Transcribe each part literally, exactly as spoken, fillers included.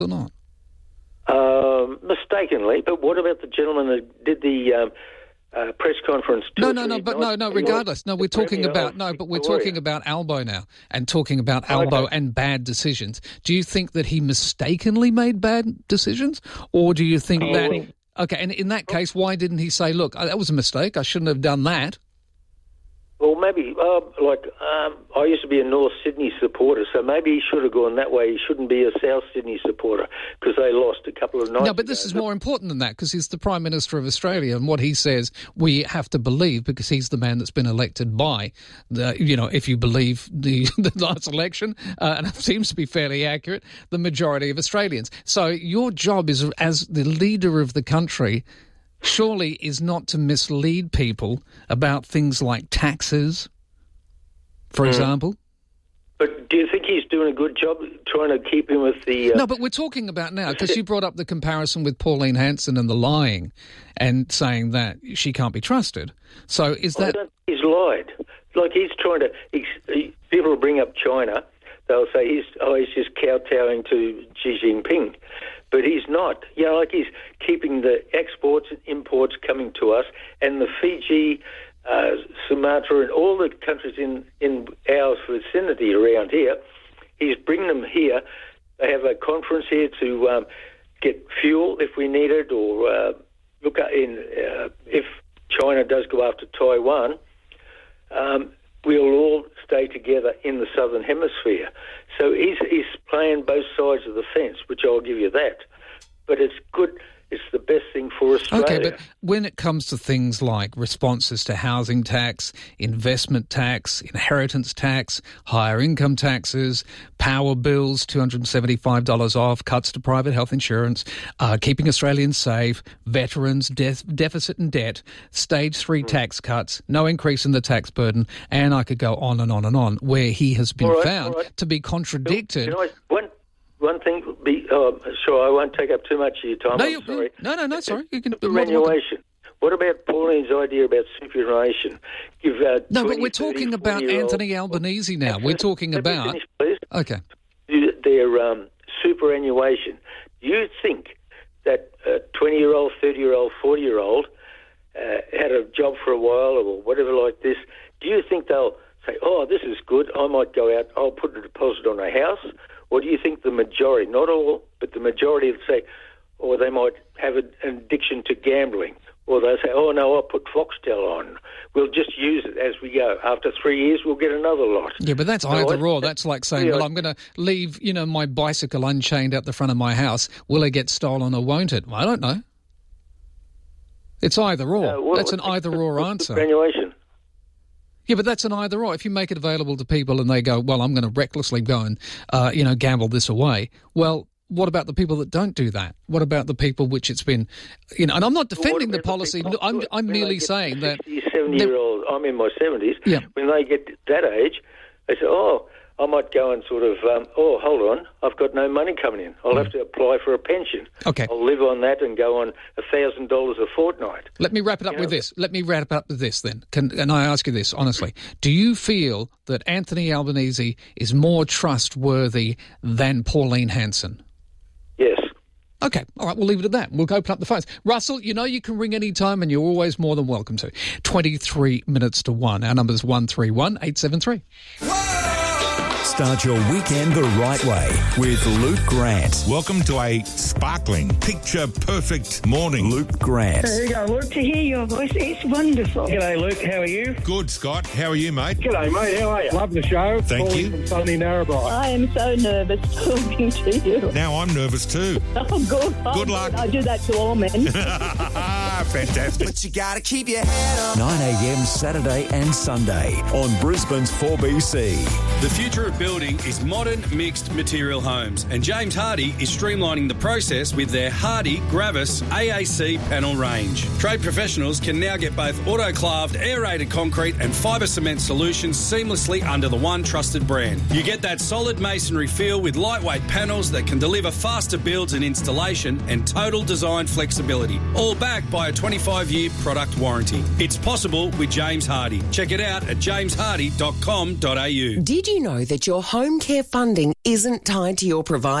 or not? Um, mistakenly, but what about the gentleman that did the um, uh, press conference? No, no, no, but no, no, regardless. No, we're talking about, no, but we're talking about Albo now and talking about Albo Okay. and bad decisions. Do you think that he mistakenly made bad decisions, or do you think I that... think- Okay, and in that case, why didn't he say, look, that was a mistake, I shouldn't have done that? Well, maybe, uh, like, um, I used to be a North Sydney supporter, so maybe he should have gone that way. He shouldn't be a South Sydney supporter because they lost a couple of nights No, but this ago. is more important than that because he's the Prime Minister of Australia, and what he says we have to believe because he's the man that's been elected by, the, you know, if you believe the, the last election, uh, and it seems to be fairly accurate, the majority of Australians. So your job is as the leader of the country surely is not to mislead people about things like taxes, for Mm. example. But do you think he's doing a good job trying to keep him with the... Uh, No, but we're talking about now, because you brought up the comparison with Pauline Hanson and the lying and saying that she can't be trusted. So is I that... don't think he's lied. Like he's trying to... He's, he, people will bring up China. They'll say, he's, oh, he's just kowtowing to Xi Jinping. But he's not. You know, like he's keeping the exports and imports coming to us, and the Fiji, uh, Sumatra, and all the countries in, in our vicinity around here, he's bringing them here. They have a conference here to um, get fuel if we need it, or uh, look at in uh, if China does go after Taiwan. Um, we'll all stay together in the southern hemisphere. So he's he's playing both sides of the fence, which I'll give you that. But it's good. It's the best thing for Australia. Okay, but when it comes to things like responses to housing tax, investment tax, inheritance tax, higher income taxes, power bills, two hundred seventy-five dollars off, cuts to private health insurance, uh, keeping Australians safe, veterans, de- deficit and debt, stage three mm. tax cuts, no increase in the tax burden, and I could go on and on and on, where he has been right, found right. to be contradicted. You know, one, one thing, be, uh, sure, I won't take up too much of your time. No, I'm you, sorry. no, no, no, sorry. You can Superannuation. What about Pauline's idea about superannuation? Give, uh, no, twenty, but we're talking thirty, about Anthony Albanese now. We're talking Let me about... finish, please. Okay. Their um, superannuation. Do you think that a twenty-year-old, thirty-year-old, forty-year-old uh, had a job for a while or whatever like this, do you think they'll say, oh, this is good, I might go out, I'll put a deposit on a house? Or do you think the majority, not all, but the majority will say, or they might have an addiction to gambling, or they'll say, oh, no, I'll put Foxtel on. We'll just use it as we go. After three years, we'll get another lot. Yeah, but that's so either I, or. That's like saying, yeah, well, I'm going to leave, you know, my bicycle unchained out the front of my house. Will it get stolen or won't it? I don't know. It's either or. Uh, well, that's an either or answer. Superannuation. Yeah, but that's an either or. If you make it available to people and they go, well, I'm going to recklessly go and, uh, you know, gamble this away, well, what about the people that don't do that? What about the people which it's been, you know, and I'm not defending well, the policy. The I'm, I'm merely saying that... sixty, seventy-year-old, I'm in my seventies. Yeah. When they get that age, they say, oh, I might go and sort of, um, oh, hold on, I've got no money coming in. I'll mm. have to apply for a pension. Okay. I'll live on that and go on one thousand dollars a fortnight. Let me wrap it up you with know? this. Let me wrap it up with this then. Can, and I ask you this, honestly. Do you feel that Anthony Albanese is more trustworthy than Pauline Hanson? Yes. Okay, all right, we'll leave it at that. We'll open up the phones. Russell, you know you can ring any time and you're always more than welcome to. twenty-three minutes to one. Our number's one three one, eight seven three. Start your weekend the right way with Luke Grant. Welcome to a sparkling, picture-perfect morning. Luke Grant. There you go, Luke. To hear your voice, it's wonderful. G'day, Luke. How are you? Good, Scott. How are you, mate? G'day, mate. How are you? Love the show. Thank Calling you. From sunny Narrabri. I am so nervous talking to you. Now I'm nervous too. Oh, good. Oh, Good luck. I do that to all men. Fantastic. But you gotta keep your head up. nine a.m. Saturday and Sunday on Brisbane's four B C. The future of building is modern mixed material homes, and James Hardie is streamlining the process with their Hardie Gravis A A C panel range. Trade professionals can now get both autoclaved aerated concrete and fibre cement solutions seamlessly under the one trusted brand. You get that solid masonry feel with lightweight panels that can deliver faster builds and installation and total design flexibility, all backed by a twenty-five year product warranty. It's possible with James Hardie. Check it out at james hardie dot com dot a u. Did you know that your home care funding isn't tied to your provider?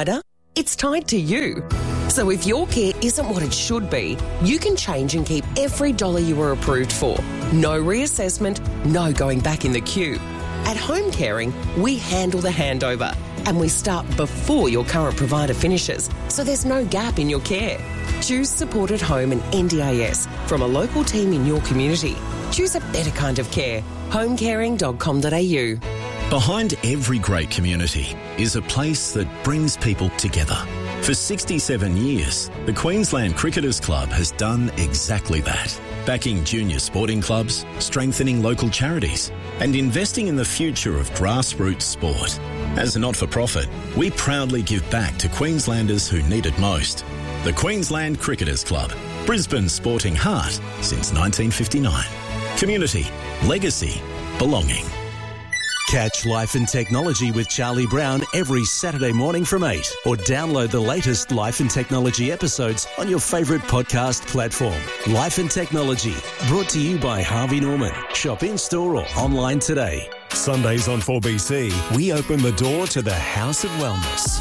it's tied to you. So if your care isn't what it should be, you can change and keep every dollar you were approved for. No reassessment, no going back in the queue. At Home Caring, we handle the handover and we start before your current provider finishes, so there's no gap in your care. Choose Support at Home and N D I S from a local team in your community. Choose a better kind of care. home caring dot com dot a u. Behind every great community is a place that brings people together. For sixty-seven years, the Queensland Cricketers Club has done exactly that, backing junior sporting clubs, strengthening local charities, and investing in the future of grassroots sport. As a not-for-profit, we proudly give back to Queenslanders who need it most. The Queensland Cricketers Club, Brisbane's sporting heart since nineteen fifty-nine. Community, legacy, belonging. Catch Life and Technology with Charlie Brown every Saturday morning from eight, or download the latest Life and Technology episodes on your favourite podcast platform. Life and Technology, brought to you by Harvey Norman. Shop in-store or online today. Sundays on four B C, we open the door to the House of Wellness.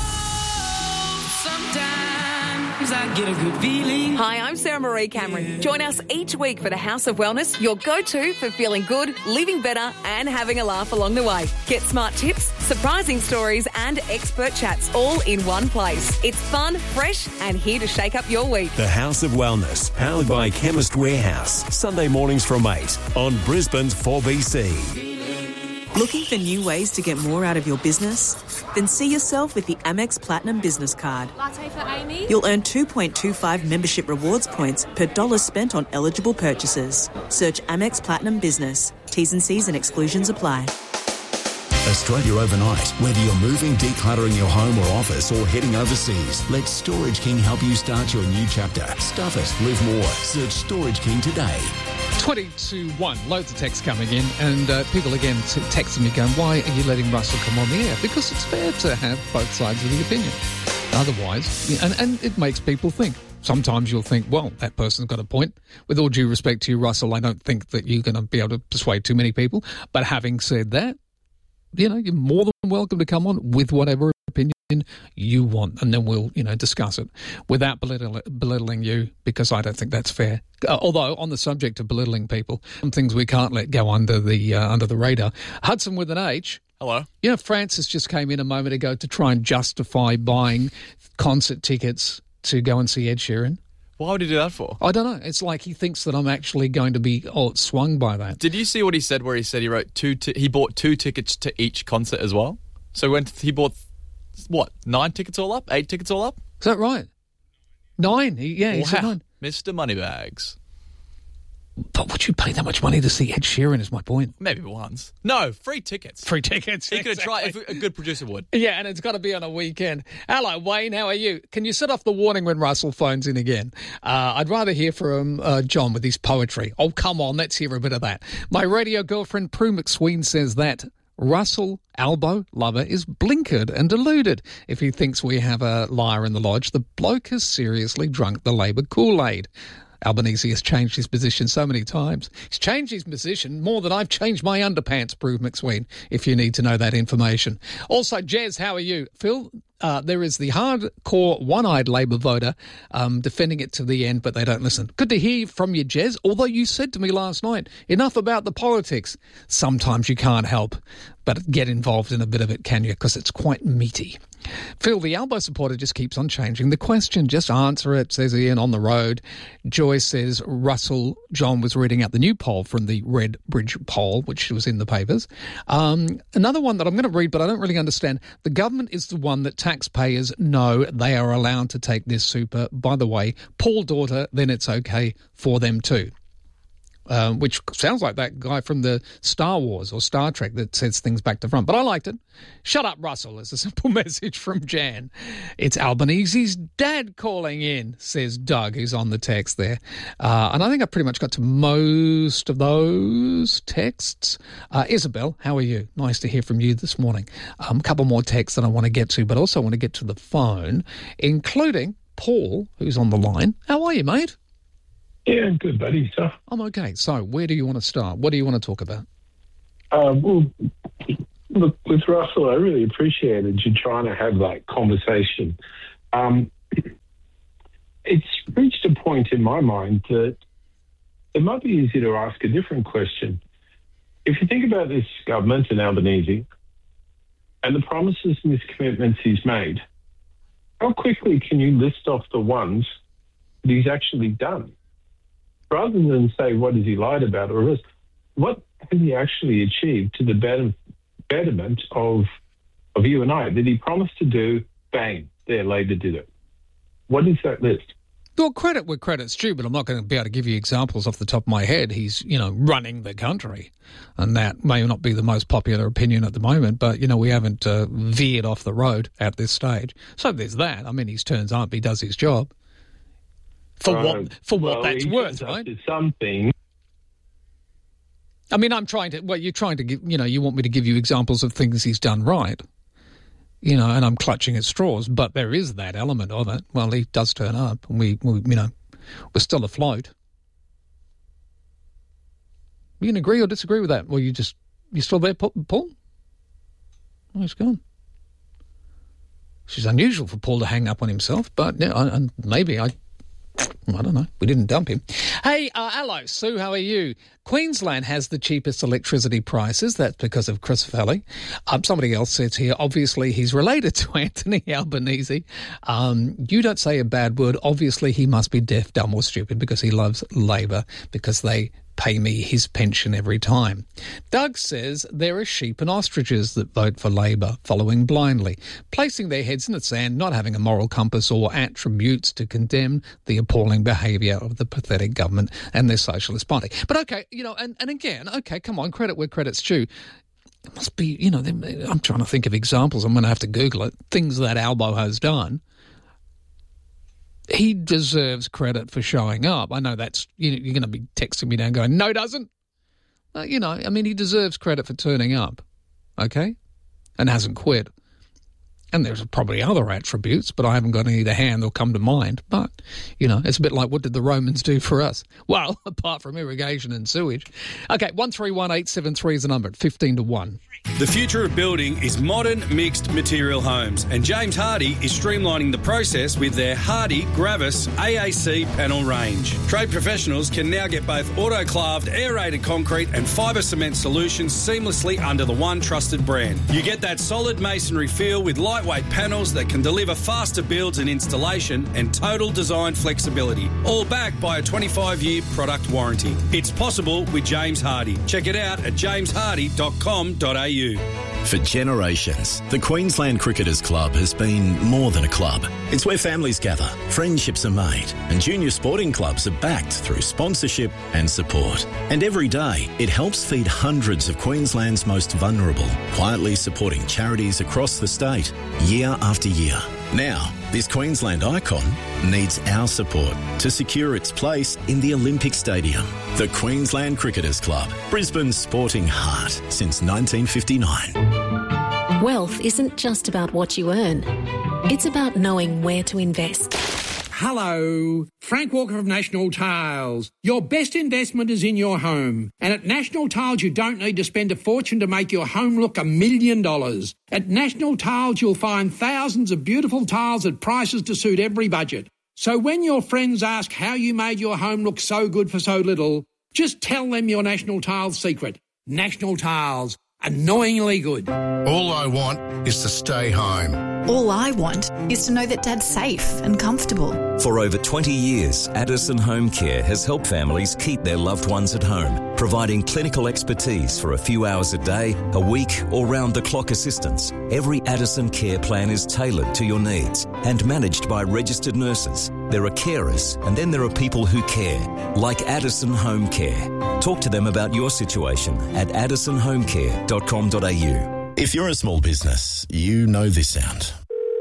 I get a good feeling. Hi, I'm Sarah Marie Cameron. Join us each week for the House of Wellness, your go-to for feeling good, living better, and having a laugh along the way. Get smart tips, surprising stories, and expert chats all in one place. It's fun, fresh, and here to shake up your week. The House of Wellness, powered by Chemist Warehouse. Sunday mornings from eight on Brisbane's four B C. Looking for new ways to get more out of your business? Then see yourself with the Amex Platinum Business Card. Latte for Amy. You'll earn two point two five membership rewards points per dollar spent on eligible purchases. Search Amex Platinum Business. T's and C's and exclusions apply. Australia overnight. Whether you're moving, decluttering your home or office, or heading overseas, let Storage King help you start your new chapter. Stuff it, live more. Search Storage King today. twenty-two one, loads of texts coming in, and uh, people again t- texting me going, why are you letting Russell come on the air? Because it's fair to have both sides of the opinion. Otherwise, and, and it makes people think. Sometimes you'll think, well, that person's got a point. With all due respect to you, Russell, I don't think that you're going to be able to persuade too many people. But having said that, you know, you're more than welcome to come on with whatever opinion you want, and then we'll, you know, discuss it without belittle, belittling you, because I don't think that's fair. Uh, although, on the subject of belittling people, some things we can't let go under the uh, under the radar. Hudson with an H. Hello. You know, Francis just came in a moment ago to try and justify buying concert tickets to go and see Ed Sheeran. Why would he do that for? I don't know. It's like he thinks that I'm actually going to be oh, swung by that. Did you see what he said where he said he wrote two? T- he bought two tickets to each concert as well? So when he bought, what, nine tickets all up? Eight tickets all up? Is that right? Nine? He, yeah, he wow. said nine. Mister Moneybags. But would you pay that much money to see Ed Sheeran is my point. Maybe once. No, free tickets. Free tickets. He could exactly. have tried if a good producer would. Yeah, and it's got to be on a weekend. Hello, Wayne, how are you? Can you set off the warning when Russell phones in again? Uh, I'd rather hear from uh, John with his poetry. Oh, come on, let's hear a bit of that. My radio girlfriend Prue McSween says that Russell Albo lover is blinkered and deluded if he thinks we have a liar in the lodge. The bloke has seriously drunk the Labor Kool-Aid. Albanese has changed his position so many times. He's changed his position more than I've changed my underpants, Prue McSween, if you need to know that information. Also, Jez, how are you? Phil, uh, there is the hardcore one-eyed Labor voter um, defending it to the end, but they don't listen. Good to hear from you, Jez, although you said to me last night, enough about the politics. Sometimes you can't help but get involved in a bit of it, can you? Because it's quite meaty. Phil, the Albo supporter just keeps on changing the question. Just answer it, says Ian on the road. Joy says Russell John was reading out the new poll from the Red Bridge poll, which was in the papers. Um, another one that I'm going to read, but I don't really understand. The government is the one that taxpayers know they are allowed to take this super. By the way, Paul Daughter, then it's okay for them too. Um, which sounds like that guy from the Star Wars or Star Trek that says things back to front. But I liked it. Shut up, Russell, is a simple message from Jan. It's Albanese's dad calling in, says Doug, who's on the text there. Uh, and I think I pretty much got to most of those texts. Uh, Isabel, how are you? Nice to hear from you this morning. Um, a couple more texts that I want to get to, but also I want to get to the phone, including Paul, who's on the line. How are you, mate? Yeah, good, buddy. So I'm okay. So where do you want to start? What do you want to talk about? Uh, well, look, with Russell, I really appreciated you trying to have that conversation Um, it's reached a point in my mind that it might be easy to ask a different question. If you think about this government in Albanese and the promises and his commitments he's made, how quickly can you list off the ones that he's actually done? Rather than say, what has he lied about, or what has he actually achieved to the betterment of, of you and I? That he promised to do, bang, there, Labor did it. What is that list? Well, credit where credit's due, but I'm not going to be able to give you examples off the top of my head. He's, you know, running the country, and that may not be the most popular opinion at the moment, but, you know, we haven't uh, veered off the road at this stage. So there's that. I mean, he turns up, he does his job. For uh, what for what well, that's he worth, turns up right? to something. I mean, I'm trying to, well, you're trying to give, you know, you want me to give you examples of things he's done right. You know, and I'm clutching at straws, but there is that element of it. Well, he does turn up, and we, we you know, we're still afloat. You can agree or disagree with that? Well, you just, you still there, Paul? Oh, he's gone. It's unusual for Paul to hang up on himself, but yeah, I, I, maybe I, I don't know. We didn't dump him. Hey, uh, hello, Sue, how are you? Queensland has the cheapest electricity prices. That's because of Chris Valley. Um, somebody else says here, obviously he's related to Anthony Albanese. Um, you don't say a bad word. Obviously he must be deaf, dumb or stupid because he loves Labor, because they pay me his pension every time. Doug says there are sheep and ostriches that vote for Labor, following blindly, placing their heads in the sand, not having a moral compass or attributes to condemn the appalling behaviour of the pathetic government and their socialist party. But okay, you know, and, and again, okay, come on, credit where credit's due. It must be, you know, I'm trying to think of examples. I'm going to have to Google it. Things that Albo has done. He deserves credit for showing up. I know that's, you know, you're going to be texting me down going, no, doesn't. Uh, you know, I mean, he deserves credit for turning up, okay, and hasn't quit. And there's probably other attributes, but I haven't got any to hand or come to mind. But, you know, it's a bit like, what did the Romans do for us? Well, apart from irrigation and sewage. Okay, one three one eight seven three is the number at fifteen to one. The future of building is modern mixed material homes, and James Hardie is streamlining the process with their Hardie Gravis A A C panel range. Trade professionals can now get both autoclaved aerated concrete and fibre cement solutions seamlessly under the one trusted brand. You get that solid masonry feel with lightweight panels that can deliver faster builds and installation and total design flexibility, all backed by a twenty-five year product warranty. It's possible with James Hardie. Check it out at james hardie dot com dot a u. For generations, the Queensland Cricketers Club has been more than a club. It's where families gather, friendships are made, and junior sporting clubs are backed through sponsorship and support. And every day, it helps feed hundreds of Queensland's most vulnerable, quietly supporting charities across the state, year after year. Now, this Queensland icon needs our support to secure its place in the Olympic Stadium. The Queensland Cricketers Club, Brisbane's sporting heart since nineteen fifty-nine. Wealth isn't just about what you earn. It's about knowing where to invest. Hello, Frank Walker of National Tiles. Your best investment is in your home. And at National Tiles, you don't need to spend a fortune to make your home look a million dollars. At National Tiles, you'll find thousands of beautiful tiles at prices to suit every budget. So when your friends ask how you made your home look so good for so little, just tell them your National Tiles secret. National Tiles. Annoyingly good. All I want is to stay home. All I want is to know that Dad's safe and comfortable. For over twenty years, Addison Home Care has helped families keep their loved ones at home, providing clinical expertise for a few hours a day, a week, or round-the-clock assistance. Every Addison care plan is tailored to your needs and managed by registered nurses. There are carers, and then there are people who care, like Addison Home Care. Talk to them about your situation at addison home care dot com dot a u. If you're a small business, you know this sound.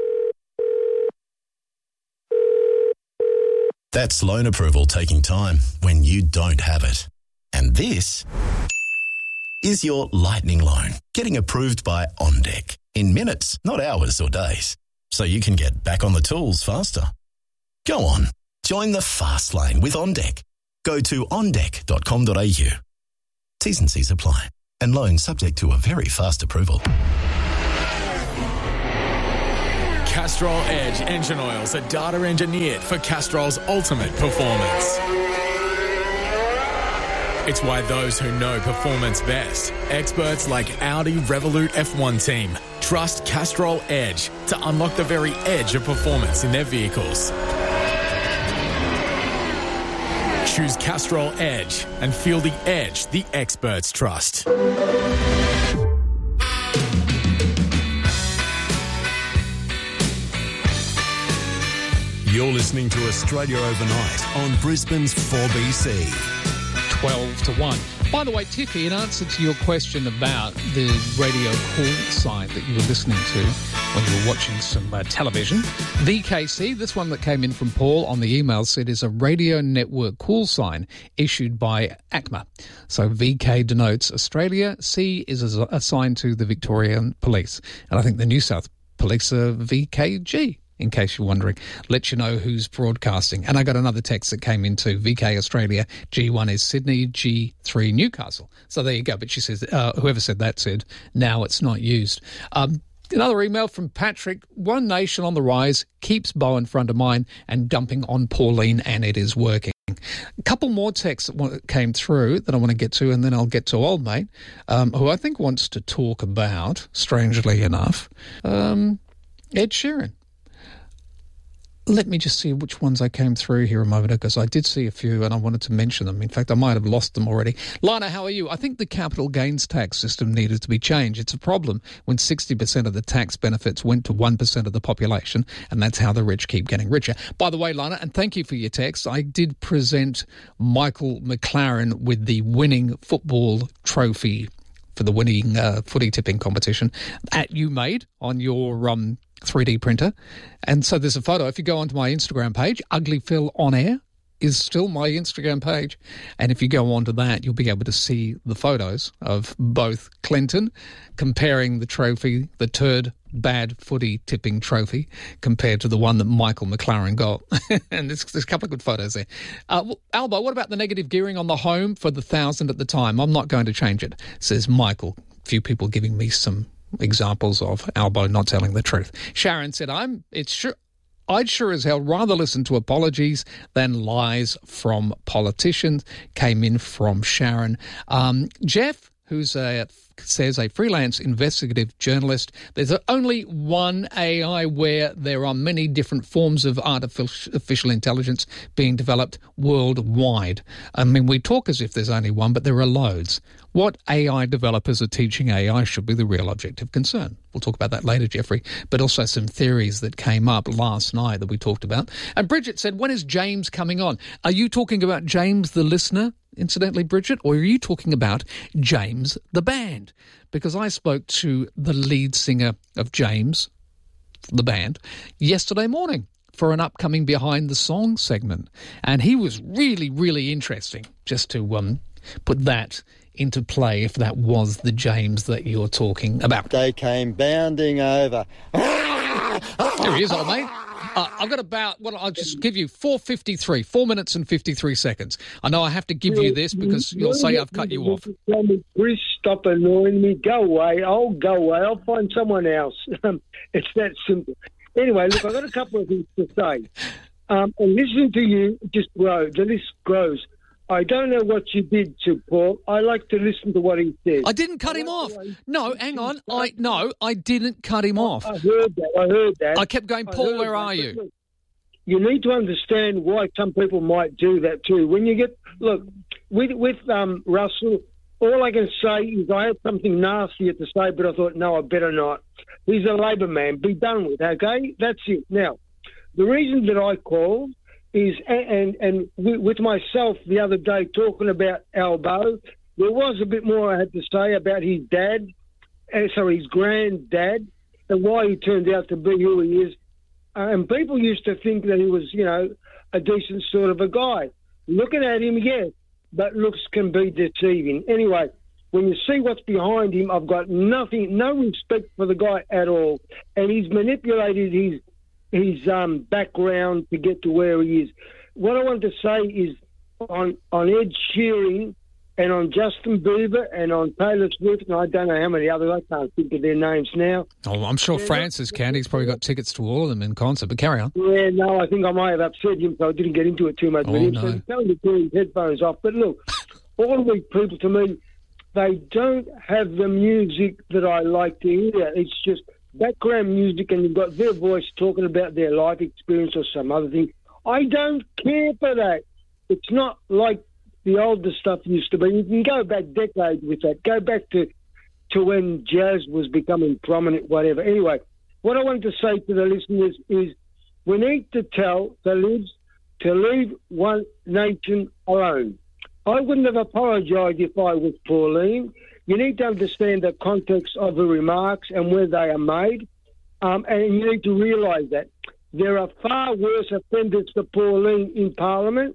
That's loan approval taking time when you don't have it. And this is your lightning loan getting approved by OnDeck in minutes, not hours or days, so you can get back on the tools faster. Go on, join the fast lane with OnDeck. Go to on deck dot com dot a u. T's and C's apply, and loans subject to a very fast approval. Castrol Edge engine oils are data engineered for Castrol's ultimate performance. It's why those who know performance best, experts like Audi Revolut F one team, trust Castrol Edge to unlock the very edge of performance in their vehicles. Choose Castrol Edge and feel the edge the experts trust. You're listening to Australia Overnight on Brisbane's four B C. twelve to one. By the way, Tiffy, in answer to your question about the radio call sign that you were listening to when you were watching some uh, television, V K C, this one that came in from Paul on the email, said is a radio network call sign issued by ACMA. So V K denotes Australia, C is assigned to the Victorian Police. And I think the New South Police are V K G. In case you're wondering, let you know who's broadcasting. And I got another text that came into V K Australia. G one is Sydney, G three Newcastle. So there you go. But she says, uh, whoever said that said, now it's not used. Um, another email from Patrick. One Nation on the rise keeps Bo in front of mine and dumping on Pauline, and it is working. A couple more texts that came through that I want to get to, and then I'll get to old mate, um, who I think wants to talk about, strangely enough, um, Ed Sheeran. Let me just see which ones I came through here a moment ago, because I did see a few and I wanted to mention them. In fact, I might have lost them already. Lana, how are you? I think the capital gains tax system needed to be changed. It's a problem when sixty percent of the tax benefits went to one percent of the population, and that's how the rich keep getting richer. By the way, Lana, and thank you for your text, I did present Michael McLaren with the winning football trophy for the winning uh, footy tipping competition at You Made on your um, three D printer. And so there's a photo. If you go onto my Instagram page, Ugly Phil On Air is still my Instagram page. And if you go onto that, you'll be able to see the photos of both Clinton comparing the trophy, the turd bad footy tipping trophy, compared to the one that Michael McLaren got. And there's, there's a couple of good photos there. Uh, well, Albo, what about the negative gearing on the home for the thousand at the time? I'm not going to change it, says Michael. A few people giving me some examples of Albo not telling the truth. Sharon said, I'm it's sure I'd sure as hell rather listen to apologies than lies from politicians. Came in from Sharon. Um, Jeff, who's a says a freelance investigative journalist, there's only one A I where there are many different forms of artificial intelligence being developed worldwide. I mean, we talk as if there's only one, but there are loads. What A I developers are teaching A I should be the real objective concern. We'll talk about that later, Jeffrey, but also some theories that came up last night that we talked about. And Bridget said, when is James coming on? Are you talking about James the listener, incidentally, Bridget, or are you talking about James the band? Because I spoke to the lead singer of James, the band, yesterday morning for an upcoming Behind the Song segment. And he was really, really interesting, just to um, put that into play, if that was the James that you're talking about. They came bounding over. There he is, old mate. Uh, I've got about, well, I'll just give you four fifty-three, four minutes and fifty-three seconds. I know I have to give you this because you'll say I've cut you off. Chris, stop annoying me. Go away. I'll go away. I'll find someone else. It's that simple. Anyway, look, I've got a couple of things to say. Um, and listening to you just grows. The list grows. I don't know what you did to Paul. I like to listen to what he says. I didn't cut him off. No, hang on. I No, I didn't cut him off. I heard that. I heard that. I kept going, Paul, where are you? Look, you need to understand why some people might do that too. When you get, look, with, with um, Russell, all I can say is I had something nasty to say, but I thought, no, I better not. He's a Labor man. Be done with, okay? That's it. Now, the reason that I called is, and and with myself the other day talking about Albo, there was a bit more I had to say about his dad, uh, sorry, his granddad, and why he turned out to be who he is. Uh, and people used to think that he was, you know, a decent sort of a guy. Looking at him, yes, but looks can be deceiving. Anyway, when you see what's behind him, I've got nothing, no respect for the guy at all. And he's manipulated his his um, background to get to where he is. What I want to say is on, on Ed Sheeran and on Justin Bieber and on Taylor Swift, and I don't know how many others. I can't think of their names now. Oh, I'm sure yeah, Francis can. He's probably got tickets to all of them in concert, but carry on. Yeah, no, I think I might have upset him, so I didn't get into it too much Oh, with him. no. So he's telling me to turn his headphones off. But look, all of these people, to me, they don't have the music that I like to hear. It's just background music, and you've got their voice talking about their life experience or some other thing. I don't care for that. It's not like the older stuff used to be. You can go back decades with that. Go back to, to when jazz was becoming prominent, whatever. Anyway, what I wanted to say to the listeners is we need to tell the Libs to leave one nation alone. I wouldn't have apologised if I was Pauline. You need to understand the context of the remarks and where they are made, um, and you need to realise that there are far worse offenders to Pauline in Parliament.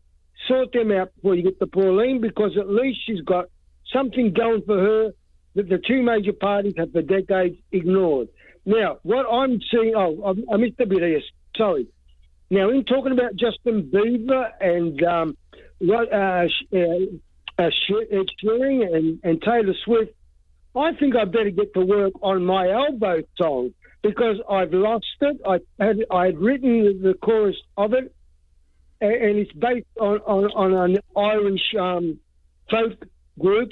Sort them out before you get to Pauline, because at least she's got something going for her that the two major parties have for decades ignored. Now, what I'm seeing... Oh, I missed a bit here. Sorry. Now, in talking about Justin Bieber and... Um, What, uh, uh, uh, Ed Sheeran and, and Taylor Swift, I think I better get to work on my Elbow song, because I've lost it. I had I had written the chorus of it, and, and it's based on on, on an Irish um, folk group's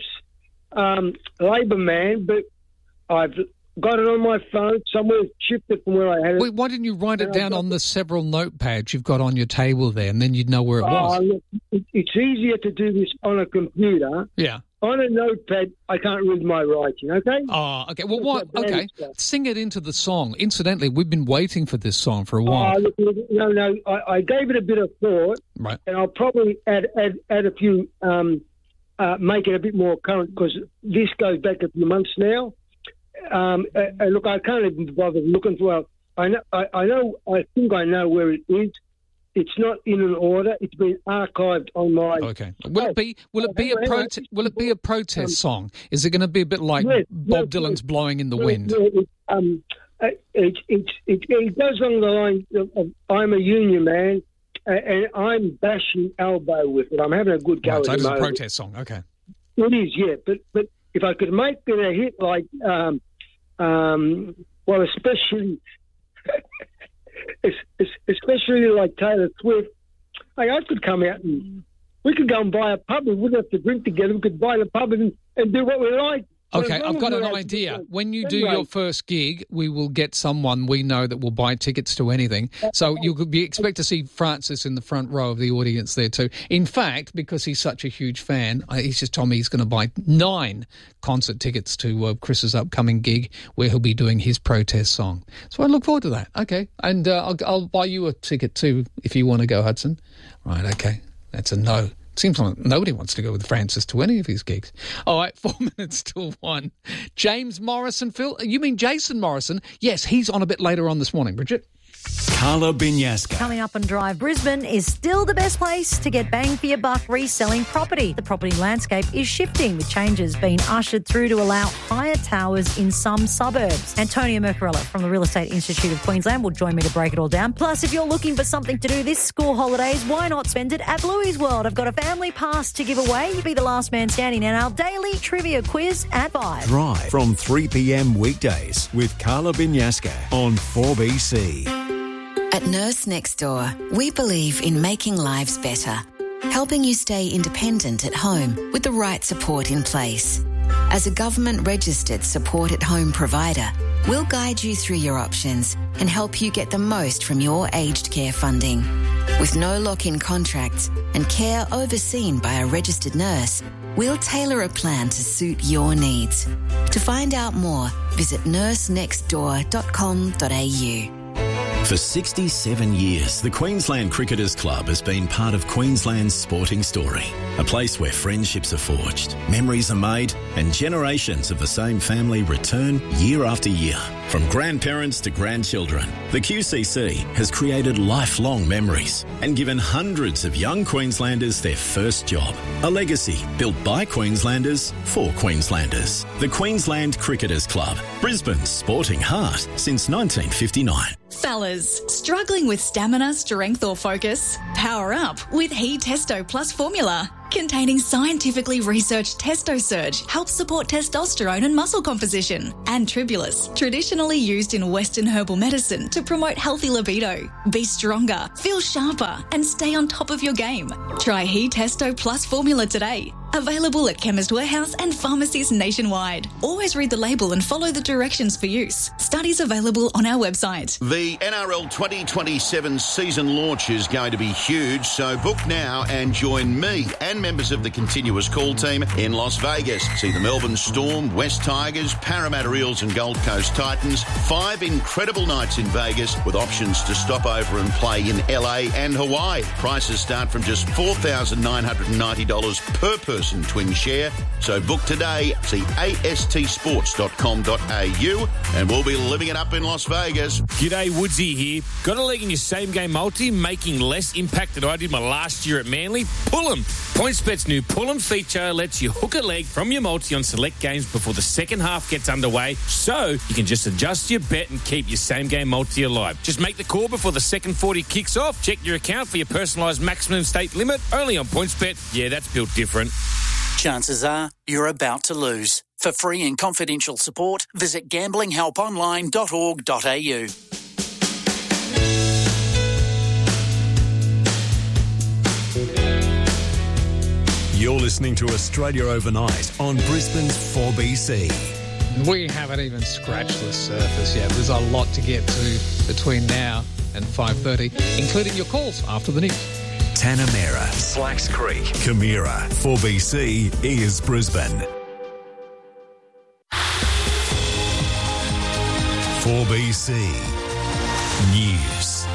um, Labour man, but I've got it on my phone somewhere, chipped it from where I had it. Wait, why didn't you write it down on the several notepads you've got on your table there, and then you'd know where it was? Oh, look, it, it's easier to do this on a computer. Yeah. On a notepad, I can't read my writing, okay? Oh, okay. Well, what? Okay. Sing it into the song. Incidentally, we've been waiting for this song for a while. Oh, look, look, no, no, I, I gave it a bit of thought, right. And I'll probably add add, add a few, um, uh, make it a bit more current, because this goes back a few months now. Um, uh, look, I can't even bother looking for. I know, I, I know, I think I know where it is. It's not in an order. It's been archived on my. Okay. Will it be? Will it be a hang on. protest? Will it be a protest song? Is it going to be a bit like Yes, Bob yes, Dylan's yes. "Blowing in the No, Wind"? no, it, um, uh, it, it, it, it goes along the line of, of I'm a union man, uh, and I'm bashing Elbow with it. I'm having a good go Right, at so the it's a moment. protest song. Okay. It is, yeah. But but if I could make it a hit like, um, um, well, especially, especially like Taylor Swift, hey, I could come out and we could go and buy a pub. We wouldn't have to drink together. We could buy the pub and, and do what we like. But Okay, as long I've as got we're an out- idea. When you do Anyway, your first gig, we will get someone we know that will buy tickets to anything. So you could be expect to see Francis in the front row of the audience there too. In fact, because he's such a huge fan, I- he's just told me he's going to buy nine concert tickets to uh, Chris's upcoming gig where he'll be doing his protest song. So I look forward to that. Okay, and uh, I'll, I'll buy you a ticket too if you want to go, Hudson. Right, okay, that's a no. Seems like nobody wants to go with Francis to any of his gigs. All right, four minutes till one. James Morrison, Phil. You mean Jason Morrison? Yes, he's on a bit later on this morning, Bridget. Carla Binyasca. Coming up on Drive Brisbane is still the best place to get bang for your buck reselling property. The property landscape is shifting, with changes being ushered through to allow higher towers in some suburbs. Antonia Mercarella from the Real Estate Institute of Queensland will join me to break it all down. Plus, if you're looking for something to do this school holidays, why not spend it at Bluey's World? I've got a family pass to give away. You'd be the last man standing in our daily trivia quiz at five. Drive from three p.m. weekdays with Carla Binyasca on four B C. At Nurse Next Door, we believe in making lives better, helping you stay independent at home with the right support in place. As a government-registered support-at-home provider, we'll guide you through your options and help you get the most from your aged care funding. With no lock-in contracts and care overseen by a registered nurse, we'll tailor a plan to suit your needs. To find out more, visit nurse next door dot com dot a u. For sixty-seven years, the Queensland Cricketers Club has been part of Queensland's sporting story. A place where friendships are forged, memories are made, and generations of the same family return year after year. From grandparents to grandchildren, the Q C C has created lifelong memories and given hundreds of young Queenslanders their first job. A legacy built by Queenslanders for Queenslanders. The Queensland Cricketers Club, Brisbane's sporting heart since nineteen fifty-nine. Fellas, struggling with stamina, strength or focus? Power up with He Testo Plus formula. containing scientifically researched TestoSurge, helps support testosterone and muscle composition. And Tribulus, traditionally used in Western herbal medicine to promote healthy libido. Be stronger, feel sharper, and stay on top of your game. Try He Testo Plus formula today. Available at Chemist Warehouse and pharmacies nationwide. Always read the label and follow the directions for use. Studies available on our website. The N R L twenty twenty-seven season launch is going to be huge, so book now and join me and members of the Continuous Call team in Las Vegas. See the Melbourne Storm, West Tigers, Parramatta Eels and Gold Coast Titans. Five incredible nights in Vegas with options to stop over and play in L A and Hawaii. Prices start from just four thousand nine hundred ninety dollars per person twin share. So book today. See A S T sports dot com dot a u and we'll be living it up in Las Vegas. G'day, Woodsy here. Got a leg in your same-game multi, making less impact than I did my last year at Manly? Pull 'em. PointsBet's new Pull 'em feature lets you hook a leg from your multi on select games before the second half gets underway, so you can just adjust your bet and keep your same-game multi alive. Just make the call before the second forty kicks off. Check your account for your personalised maximum stake limit. Only on PointsBet. Yeah, that's built different. Chances are you're about to lose. For free and confidential support, visit gambling help online dot org dot a u. You're listening to Australia Overnight on Brisbane's four B C. We haven't even scratched the surface yet. There's a lot to get to between now and five thirty, including your calls after the news. Tanamera, Slacks Creek, Camira, four B C is Brisbane. four B C News.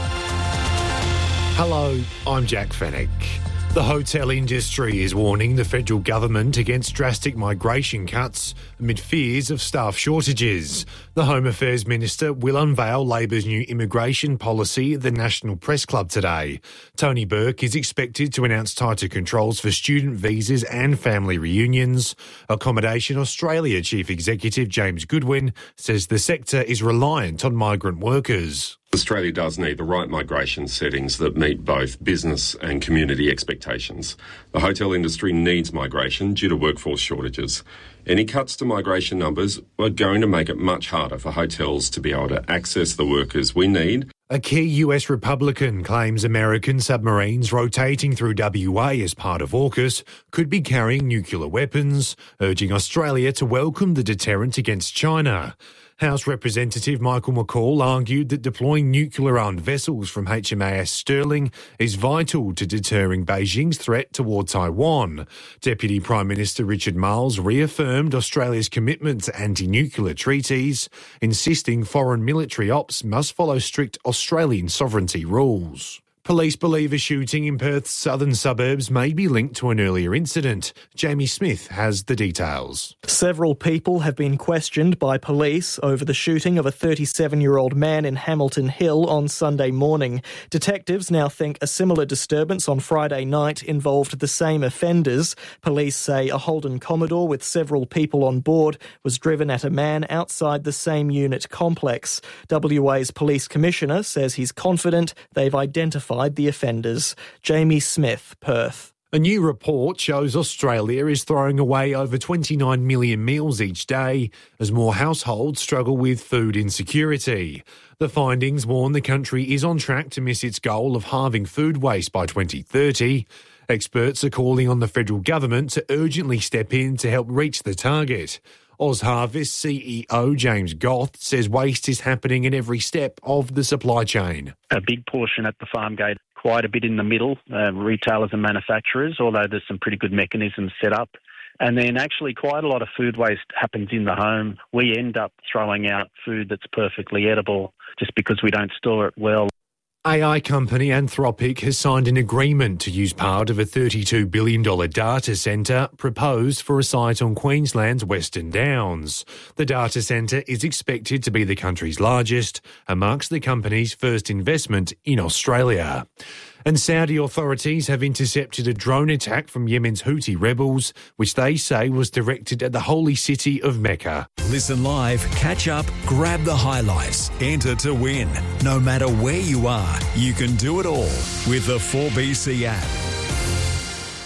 Hello, I'm Jack Fennick. The hotel industry is warning the federal government against drastic migration cuts amid fears of staff shortages. The Home Affairs Minister will unveil Labor's new immigration policy at the National Press Club today. Tony Burke is expected to announce tighter controls for student visas and family reunions. Accommodation Australia Chief Executive James Goodwin says the sector is reliant on migrant workers. Australia does need the right migration settings that meet both business and community expectations. The hotel industry needs migration due to workforce shortages. Any cuts to migration numbers are going to make it much harder for hotels to be able to access the workers we need. A key U S Republican claims American submarines rotating through W A as part of AUKUS could be carrying nuclear weapons, urging Australia to welcome the deterrent against China. House Representative Michael McCall argued that deploying nuclear-armed vessels from H M A S Sterling is vital to deterring Beijing's threat toward Taiwan. Deputy Prime Minister Richard Marles reaffirmed Australia's commitment to anti-nuclear treaties, insisting foreign military ops must follow strict Australian sovereignty rules. Police believe a shooting in Perth's southern suburbs may be linked to an earlier incident. Jamie Smith has the details. Several people have been questioned by police over the shooting of a thirty-seven-year-old man in Hamilton Hill on Sunday morning. Detectives now think a similar disturbance on Friday night involved the same offenders. Police say a Holden Commodore with several people on board was driven at a man outside the same unit complex. W A's Police Commissioner says he's confident they've identified the offenders. Jamie Smith, Perth. A new report shows Australia is throwing away over twenty-nine million meals each day as more households struggle with food insecurity. The findings warn the country is on track to miss its goal of halving food waste by twenty thirty. Experts are calling on the federal government to urgently step in to help reach the target. OzHarvest C E O James Goth says waste is happening at every step of the supply chain. A big portion at the farm gate, quite a bit in the middle, uh, retailers and manufacturers, although there's some pretty good mechanisms set up. And then actually quite a lot of food waste happens in the home. We end up throwing out food that's perfectly edible just because we don't store it well. A I company Anthropic has signed an agreement to use part of a thirty-two billion dollars data centre proposed for a site on Queensland's Western Downs. The data centre is expected to be the country's largest and marks the company's first investment in Australia. And Saudi authorities have intercepted a drone attack from Yemen's Houthi rebels, which they say was directed at the holy city of Mecca. Listen live, catch up, grab the highlights, enter to win. No matter where you are, you can do it all with the four B C app.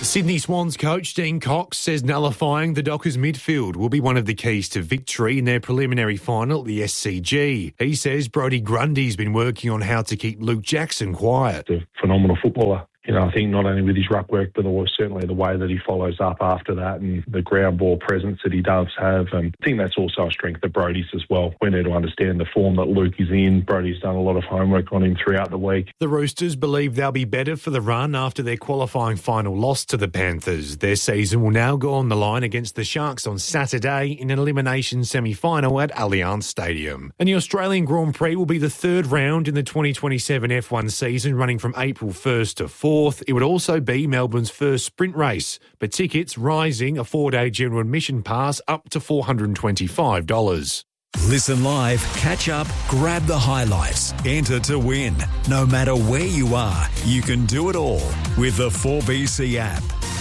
Sydney Swans coach Dean Cox says nullifying the Dockers midfield will be one of the keys to victory in their preliminary final at the S C G. He says Brodie Grundy's been working on how to keep Luke Jackson quiet. A phenomenal footballer. You know, I think not only with his ruck work, but certainly the way that he follows up after that and the ground ball presence that he does have. And I think that's also a strength of Brodie's as well. We need to understand the form that Luke is in. Brodie's done a lot of homework on him throughout the week. The Roosters believe they'll be better for the run after their qualifying final loss to the Panthers. Their season will now go on the line against the Sharks on Saturday in an elimination semi-final at Allianz Stadium. And the Australian Grand Prix will be the third round in the twenty twenty-seven F one season, running from April first to fourth. It would also be Melbourne's first sprint race, but tickets rising a four-day general admission pass up to four hundred twenty-five dollars. Listen live, catch up, grab the highlights, enter to win. No matter where you are, you can do it all with the four B C app.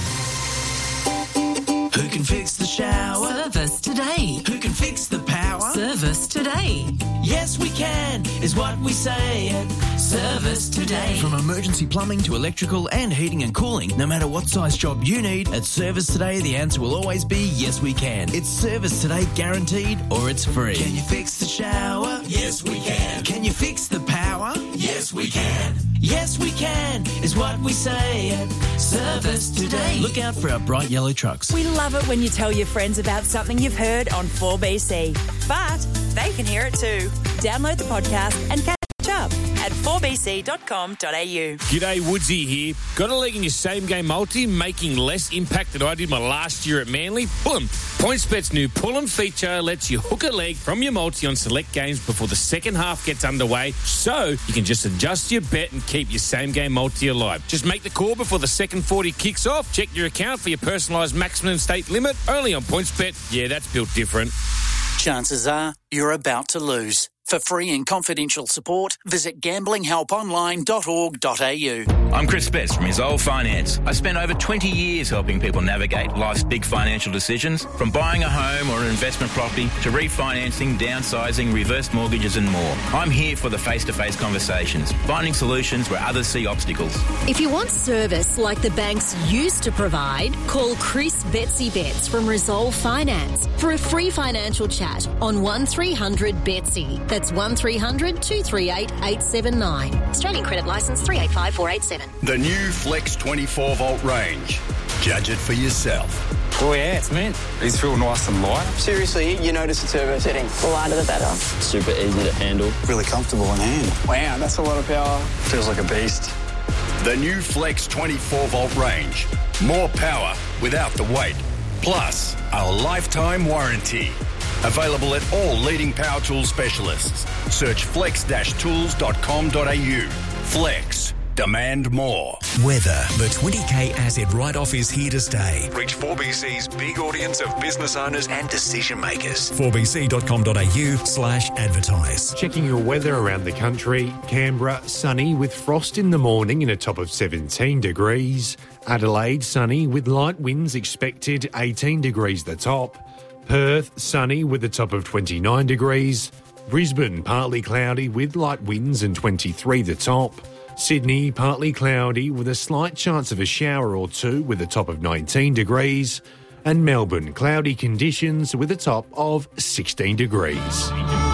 Who can fix the shower? Service today. Who can fix the power? Service today. Yes, we can, is what we say at Service Today. From emergency plumbing to electrical and heating and cooling, no matter what size job you need, at Service Today, the answer will always be yes, we can. It's Service Today guaranteed or it's free. Can you fix the shower? Yes, we can. Can you fix the power? Yes, we can. Yes, we can, is what we say at Service Today. Look out for our bright yellow trucks. We love it when you tell your friends about something you've heard on four B C. But they can hear it too. Download the podcast and catch up at four b c dot com dot a u. G'day, Woodsy here. Got a leg in your same-game multi, making less impact than I did my last year at Manly? Pull 'em. PointsBet's new Pull 'em feature lets you hook a leg from your multi on select games before the second half gets underway, so you can just adjust your bet and keep your same-game multi alive. Just make the call before the second forty kicks off. Check your account for your personalised maximum stake limit. Only on PointsBet. Yeah, that's built different. Chances are you're about to lose. For free and confidential support, visit gambling help online dot org dot a u. I'm Chris Best from Isolde Finance. I spent over twenty years helping people navigate life's big financial decisions, from buying a home or an investment property to refinancing, downsizing, reverse mortgages and more. I'm here for the face-to-face conversations, finding solutions where others see obstacles. If you want service like the banks used to provide, call Chris Betsy Betts from Resolve Finance for a free financial chat on one three hundred Betsy. That's one three hundred two three eight eight seven nine. Australian credit licence three eight five four eight seven. The new Flex twenty-four volt range. Judge it for yourself. Oh yeah, it's mint. These feel nice and light. Seriously, you notice the turbo setting. The lighter the better. Super easy to handle. Really comfortable in hand. Wow, that's a lot of power. Feels like a beast. The new Flex twenty-four volt range. More power without the weight. Plus, a lifetime warranty. Available at all leading power tool specialists. Search flex dash tools dot com dot a u. Flex. Demand more. Weather. The twenty K asset write-off is here to stay. Reach four B C's big audience of business owners and decision makers. four b c dot com dot a u slash advertise. Checking your weather around the country. Canberra, sunny with frost in the morning in a top of seventeen degrees. Adelaide, sunny with light winds expected, eighteen degrees the top. Perth, sunny with a top of twenty-nine degrees. Brisbane, partly cloudy with light winds and twenty-three the top. Sydney, partly cloudy with a slight chance of a shower or two with a top of nineteen degrees. And Melbourne, cloudy conditions with a top of sixteen degrees.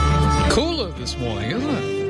Cooler this morning, isn't it?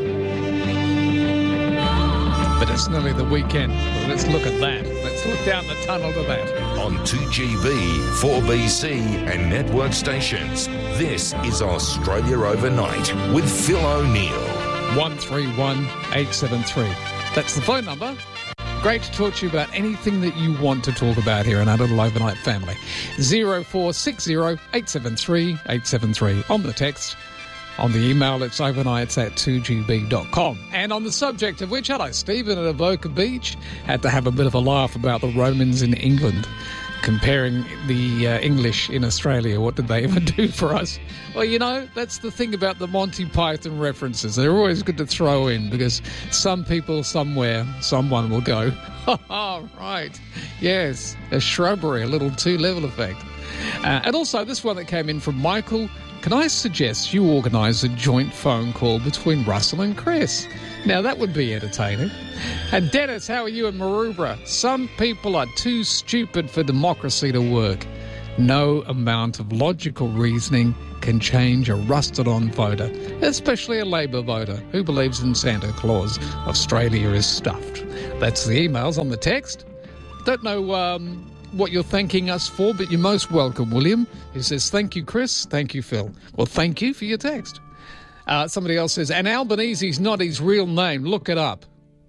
But it's nearly the weekend. Well, let's look at that. Let's look down the tunnel to that. On two G B, four B C and network stations, this is Australia Overnight with Phil O'Neill. one three one eight seven three. That's the phone number. Great to talk to you about anything that you want to talk about here in our little overnight family. zero four six zero eight seven three eight seven three. On the text. On the email, it's overnights at two g b dot com. And on the subject of which, hello, Stephen at Avoca Beach. Had to have a bit of a laugh about the Romans in England, comparing the uh, English in Australia. What did they ever do for us? Well, you know, that's the thing about the Monty Python references. They're always good to throw in because some people somewhere, someone will go, oh, right, yes, a shrubbery, a little two-level effect. Uh, and also this one that came in from Michael can I suggest you organise a joint phone call between Russell and Chris? Now, that would be entertaining. And Dennis, how are you in Maroubra? Some people are too stupid for democracy to work. No amount of logical reasoning can change a rusted-on voter, especially a Labor voter who believes in Santa Claus. Australia is stuffed. That's the emails on the text. Don't know um, what you're thanking us for, but you're most welcome, William. He says, thank you, Chris. Thank you, Phil. Well, thank you for your text. Uh, somebody else says, and Albanese's not his real name. Look it up.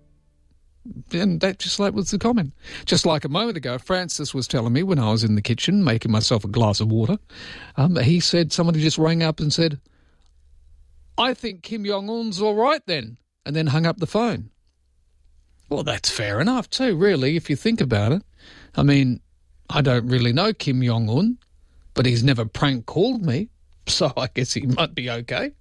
And that just like was the comment. Just like a moment ago, Francis was telling me when I was in the kitchen making myself a glass of water, um, he said somebody just rang up and said, I think Kim Jong-un's all right then, and then hung up the phone. Well, that's fair enough too, really, if you think about it. I mean, I don't really know Kim Jong-un, but he's never prank called me, so I guess he might be okay.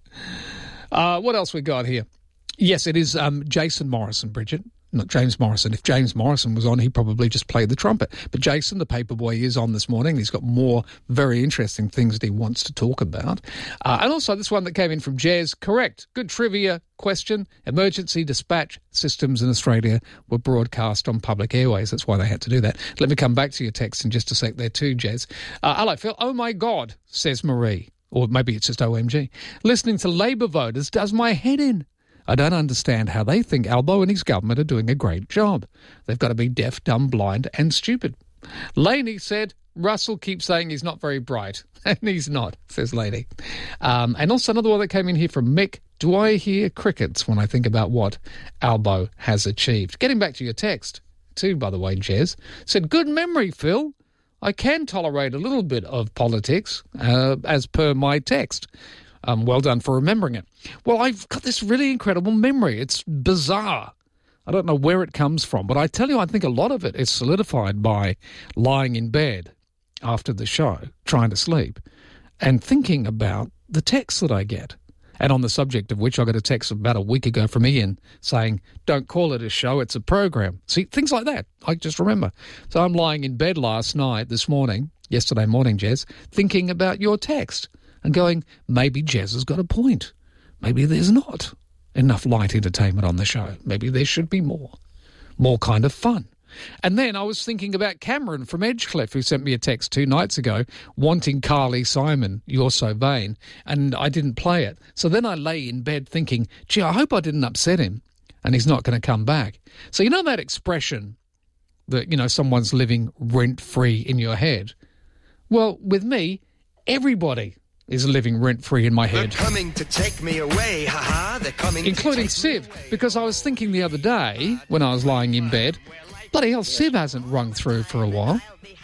Uh, what else we got here? Yes, it is um, Jason Morrison, Bridget. Not James Morrison. If James Morrison was on, he probably just played the trumpet. But Jason, the paperboy, is on this morning. He's got more very interesting things that he wants to talk about. Uh, and also this one that came in from Jez. Correct. Good trivia question. Emergency dispatch systems in Australia were broadcast on public airways. That's why they had to do that. Let me come back to your text in just a sec there too, Jez. Uh, hello, Phil. Oh, my God, says Marie. Or maybe it's just O M G. Listening to Labor voters does my head in. I don't understand how they think Albo and his government are doing a great job. They've got to be deaf, dumb, blind and stupid. Laney said, Russell keeps saying he's not very bright. And he's not, says Laney. Um, and also another one that came in here from Mick. Do I hear crickets when I think about what Albo has achieved? Getting back to your text, too, by the way, Jez. Said, good memory, Phil. I can tolerate a little bit of politics, uh, as per my text. Um, well done for remembering it. Well, I've got this really incredible memory. It's bizarre. I don't know where it comes from, but I tell you, I think a lot of it is solidified by lying in bed after the show, trying to sleep, and thinking about the texts that I get. And on the subject of which, I got a text about a week ago from Ian saying, don't call it a show, it's a program. See, things like that, I just remember. So I'm lying in bed last night, this morning, yesterday morning, Jez, thinking about your text and going, maybe Jez has got a point. Maybe there's not enough light entertainment on the show. Maybe there should be more. More kind of fun. And then I was thinking about Cameron from Edgecliff, who sent me a text two nights ago wanting Carly Simon, You're So Vain, and I didn't play it. So then I lay in bed thinking, gee, I hope I didn't upset him and he's not going to come back. So you know that expression that, you know, someone's living rent-free in your head? Well, with me, everybody is living rent-free in my head. They're coming to take me away, ha-ha, they're coming including to take Siv, because I was thinking the other day when I was lying in bed, bloody hell, Siv hasn't rung through for a while.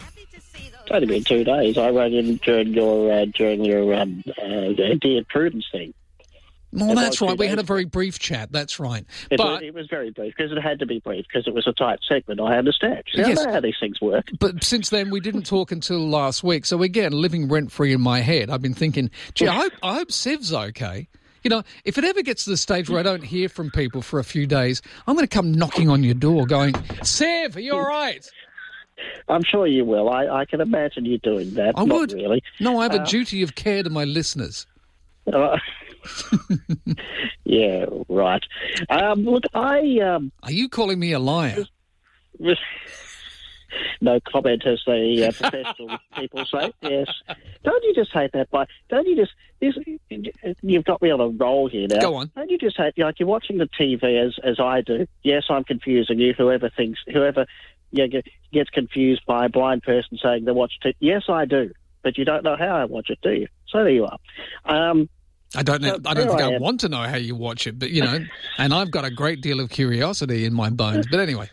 It's only been two days. I rang in during your uh, during your um, uh, Dear Prudence thing. Well, that's right. We had a very brief chat. That's right. It, but was, it was very brief because it had to be brief because it was a tight segment. I understand. See, yes, I know how these things work. But since then, we didn't talk until last week. So again, living rent free in my head, I've been thinking, gee, I hope I hope Siv's okay. You know, if it ever gets to the stage where I don't hear from people for a few days, I'm going to come knocking on your door, going, Siv, are you all right? I'm sure you will. I, I can imagine you doing that. I Not would. Really. No, I have uh, a duty of care to my listeners. Uh, yeah, right. Um, look, I... Um, Are you calling me a liar? No comment, as the uh, professional people say. Yes. Don't you just hate that? By don't you just this? You've got me on a roll here now. Go on. Don't you just hate? Like you're watching the T V as as I do. Yes, I'm confusing you. Whoever thinks, whoever yeah, gets confused by a blind person saying they watch T V. Yes, I do. But you don't know how I watch it, do you? So there you are. Um, I don't know. So I don't think I, I I want to know how you watch it, but you know, and I've got a great deal of curiosity in my bones. But anyway.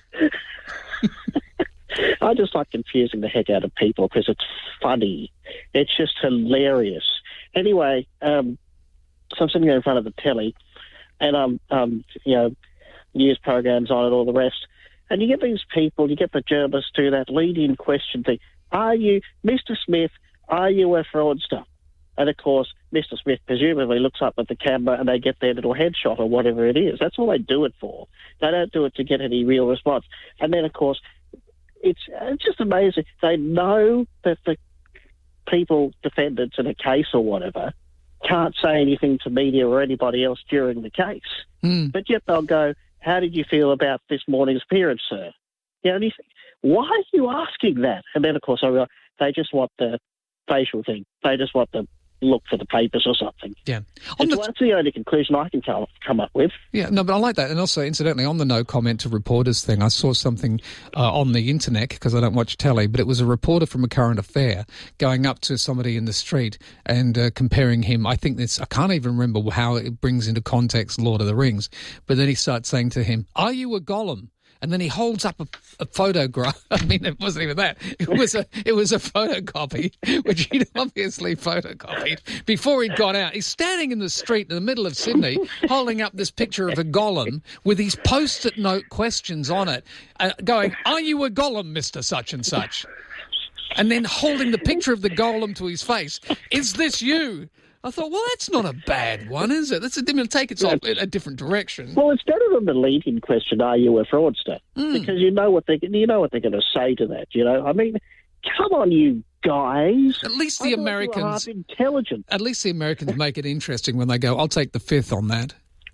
I just like confusing the heck out of people because it's funny. It's just hilarious. Anyway, um, so I'm sitting there in front of the telly, and I'm, um, um, you know, news programs on it, all the rest, and you get these people, you get the journalists do that lead-in question thing. Are you, Mister Smith, are you a fraudster? And, of course, Mister Smith presumably looks up at the camera and they get their little headshot or whatever it is. That's all they do it for. They don't do it to get any real response. And then, of course, it's, it's just amazing. They know that the people, defendants in a case or whatever, can't say anything to media or anybody else during the case. Mm. But yet they'll go, how did you feel about this morning's appearance, sir? You know, and you think, why are you asking that? And then, of course, I realize they just want the facial thing. They just want the look for the papers or something. Yeah. The, well, that's the only conclusion I can come, come up with. Yeah, no, but I like that. And also, incidentally, on the no comment to reporters thing, I saw something uh, on the internet, because I don't watch telly, but it was a reporter from A Current Affair going up to somebody in the street and uh, comparing him. I think this, I can't even remember how it brings into context Lord of the Rings, but then he starts saying to him, "Are you a Gollum?" And then he holds up a, a photograph. I mean, it wasn't even that. It was a it was a photocopy, which he'd obviously photocopied before he'd gone out. He's standing in the street in the middle of Sydney, holding up this picture of a Gollum with these post-it note questions on it, uh, going, "Are you a Gollum, Mister Such and Such?" And then holding the picture of the Gollum to his face. "Is this you?" I thought, well, that's not a bad one, is it? That's a, it'll take it off in a different direction. Well, it's better than the leading question, "Are you a fraudster?" Mm. Because you know what they you know what they're going to say to that. You know, I mean, come on, you guys. At least the I thought Americans, you were half intelligent. At least the Americans make it interesting when they go, "I'll take the fifth on that."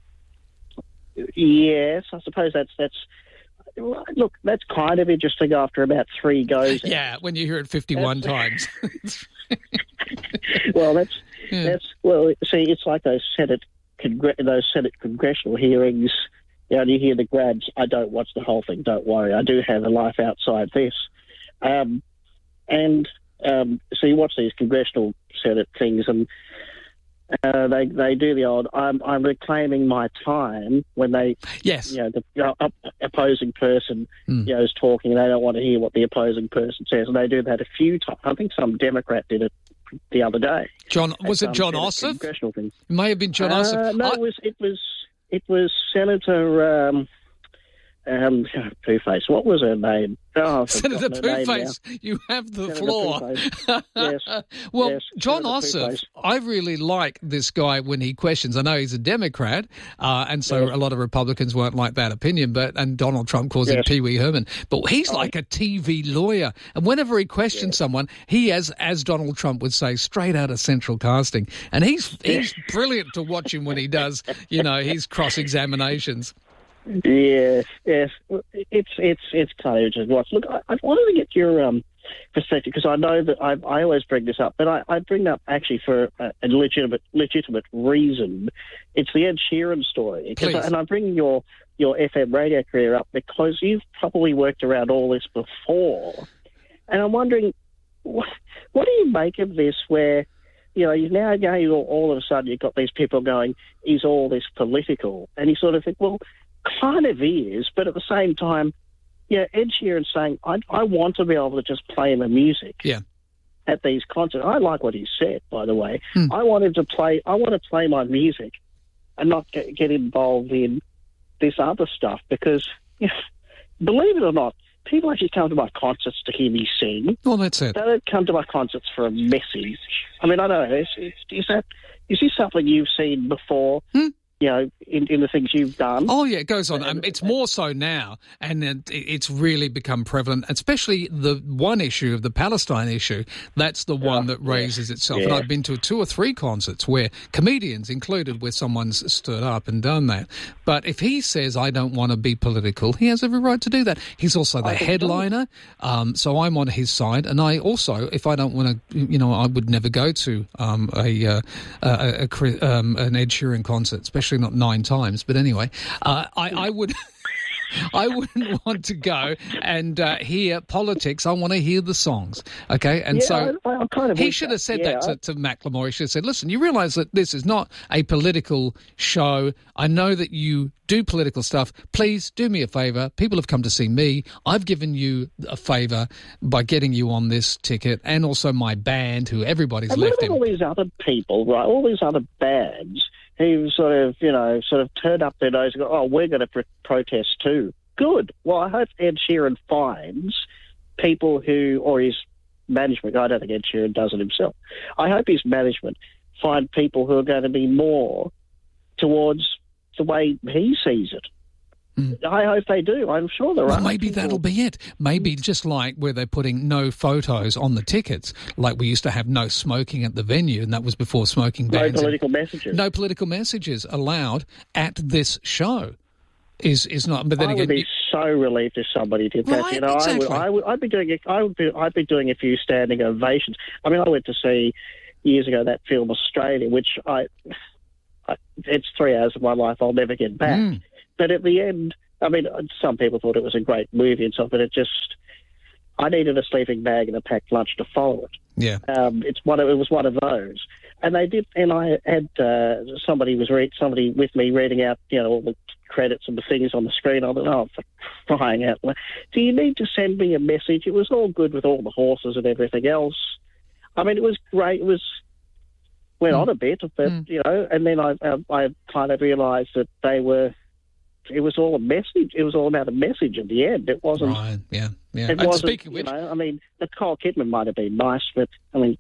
Yes, I suppose that's that's. Look, that's kind of interesting after about three goes. Yeah, when you hear it fifty-one times. Well, that's yeah. that's well. See, it's like those Senate congre- those Senate congressional hearings. You know, you hear the grabs. I don't watch the whole thing. Don't worry, I do have a life outside this. Um, and um, so you watch these congressional Senate things, and uh, they they do the old. I'm I'm reclaiming my time when they yes, you know, the you know, op- opposing person mm. you know is talking, and they don't want to hear what the opposing person says, and they do that a few times. I think some Democrat did it the other day. John was it John Ossoff? It may have been John uh, Ossoff. No, I... it was it was it was Senator um, um, Two-Face. What was her name? Oh, Senator Two-Face, you have the Senator floor. Yes. Well, yes, John Senator Ossoff, Two-Face. I really like this guy when he questions. I know he's a Democrat, uh, and so Yes. a lot of Republicans won't like that opinion, but and Donald Trump calls him Yes. Pee Wee Herman. But he's like a T V lawyer, and whenever he questions someone, he has, as Donald Trump would say, straight out of Central Casting, and he's he's brilliant to watch him when he does, you know, his cross-examinations. Yes, yes. It's it's it's kind of interesting to watch. Look, I, I wanted to get your um, perspective, because I know that I, I always bring this up, but I, I bring it up actually for a, a legitimate legitimate reason. It's the Ed Sheeran story, Please. I, and I'm bringing your your F M radio career up because you've probably worked around all this before, and I'm wondering what, what do you make of this? Where you know, you now, now you all of a sudden you've got these people going, "Is all this political?" And you sort of think, well, kind of is, but at the same time, yeah, Ed Sheeran saying, I, I want to be able to just play my music yeah. at these concerts. I like what he said, by the way. Hmm. I wanted to play, I want to play my music and not get, get involved in this other stuff because, you know, believe it or not, people actually come to my concerts to hear me sing. Well, that's it. They don't come to my concerts for a message. I mean, I don't know, is, is, is that, is this something you've seen before? Hmm. You know, in, in the things you've done. Oh, yeah, it goes on. Um, it's more so now, and it, it's really become prevalent, especially the one issue of the Palestine issue. That's the one that raises yeah. itself. Yeah. And I've been to two or three concerts where comedians included, where someone's stood up and done that. But if he says, I don't want to be political, he has every right to do that. He's also the I think headliner, um, so I'm on his side. And I also, if I don't want to, you know, I would never go to um, a, uh, a, a, a um, an Ed Sheeran concert, especially not nine times, but anyway, uh, I, I would, I wouldn't want to go and uh, hear politics. I want to hear the songs, okay? And yeah, so I, I kind of he wish should that. have said yeah, that I, to, to Macklemore. He should have said, "Listen, you realise that this is not a political show. I know that you do political stuff. Please do me a favour. People have come to see me. I've given you a favour by getting you on this ticket, and also my band, who everybody's and left what him." about all these other people, right? All these other bands who sort of, you know, sort of turned up their nose and go, "Oh, we're going to pr- protest too." Good. Well, I hope Ed Sheeran finds people who, or his management, I don't think Ed Sheeran does it himself. I hope his management find people who are going to be more towards the way he sees it. Mm. I hope they do. I'm sure there well, are. Maybe that'll be it. Maybe just like where they're putting no photos on the tickets, like we used to have no smoking at the venue, and that was before smoking bans. No political messages. No political messages allowed at this show. Is is not. But then I again, would be you, so relieved if somebody did that. Right, you know, exactly. I would. I would. I'd be doing. A, I would be. I'd be doing a few standing ovations. I mean, I went to see years ago that film Australia, which I. I it's three hours of my life I'll never get back. Mm. But at the end, I mean, some people thought it was a great movie and stuff, but it just. I needed a sleeping bag and a packed lunch to follow it. Yeah. Um, it's one of, it was one of those. And they did, and I had uh, somebody was read, somebody with me reading out, you know, all the credits and the things on the screen. I thought, oh, for crying out loud. Do you need to send me a message? It was all good with all the horses and everything else. I mean, it was great. It was, went mm. on a bit, but, mm. you know, and then I, uh, I kind of realised that they were, it was all a message. It was all about a message at the end. It wasn't. Right, yeah, yeah. It And wasn't, speaking of which, you know, I mean, Nicole Kidman might have been nice, but, I mean,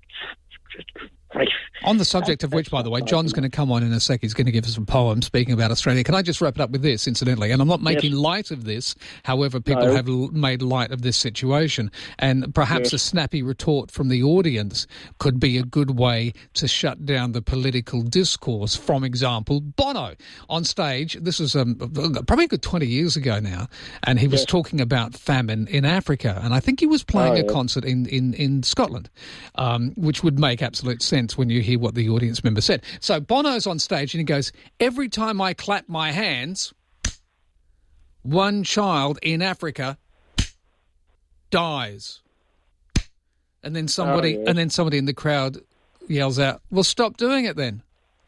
on the subject of which, by the way, John's going to come on in a sec. He's going to give us a poem speaking about Australia. Can I just wrap it up with this, incidentally? And I'm not making yes. light of this. However, people no. have l- made light of this situation. And perhaps yes. a snappy retort from the audience could be a good way to shut down the political discourse. From example, Bono on stage. This was um, probably a good twenty years ago now. And he was yes. talking about famine in Africa. And I think he was playing oh, a yeah. concert in, in, in Scotland, um, which would make absolute sense when you hear what the audience member said. So Bono's on stage and he goes, every time I clap my hands, one child in Africa dies. And then somebody oh, yeah. and then somebody in the crowd yells out, well, stop doing it then.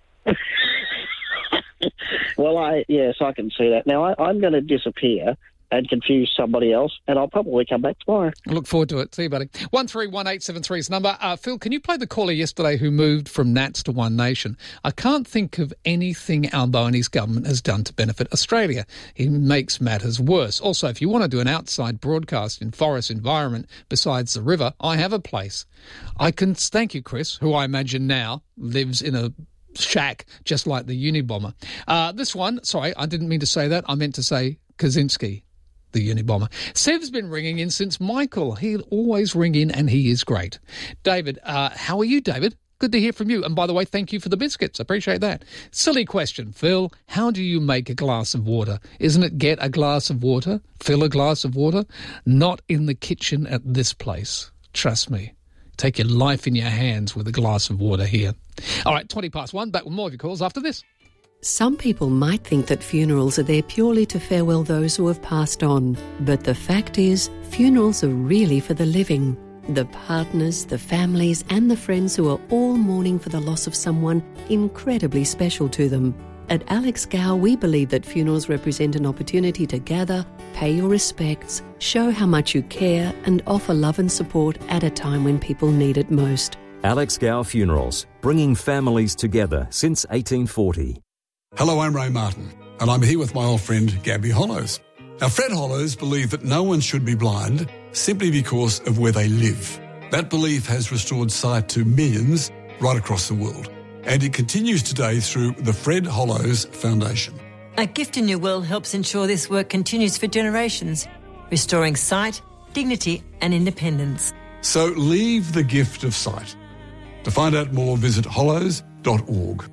Well, I yes, I can see that. Now, I, I'm going to disappear and confuse somebody else, and I'll probably come back tomorrow. I look forward to it. See you, buddy. one three one eight seven three's number. Uh, Phil, can you play the caller yesterday who moved from Nats to One Nation? I can't think of anything Albone's government has done to benefit Australia. He makes matters worse. Also, if you want to do an outside broadcast in forest environment besides the river, I have a place. I can thank you, Chris, who I imagine now lives in a shack just like the Unabomber. Uh, this one, sorry, I didn't mean to say that. I meant to say Kaczynski. The Unabomber. Sev's been ringing in since Michael. He'll always ring in and he is great. David, uh, how are you, David? Good to hear from you. And by the way, thank you for the biscuits. Appreciate that. Silly question, Phil. How do you make a glass of water? Isn't it get a glass of water, fill a glass of water? Not in the kitchen at this place. Trust me. Take your life in your hands with a glass of water here. All right, twenty past one. Back with more of your calls after this. Some people might think that funerals are there purely to farewell those who have passed on. But the fact is, funerals are really for the living. The partners, the families and the friends who are all mourning for the loss of someone incredibly special to them. At Alex Gow, we believe that funerals represent an opportunity to gather, pay your respects, show how much you care and offer love and support at a time when people need it most. Alex Gow Funerals, bringing families together since eighteen forty. Hello, I'm Ray Martin, and I'm here with my old friend Gabby Hollows. Now, Fred Hollows believed that no one should be blind simply because of where they live. That belief has restored sight to millions right across the world, and it continues today through the Fred Hollows Foundation. A Gift in Your Will helps ensure this work continues for generations, restoring sight, dignity and independence. So leave the gift of sight. To find out more, visit hollows dot org.